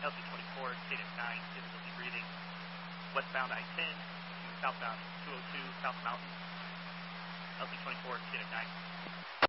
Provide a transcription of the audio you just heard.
LC-24, state at 9, difficulty breathing. Westbound I-10 to southbound 202 South Mountain. LC-24, state at 9.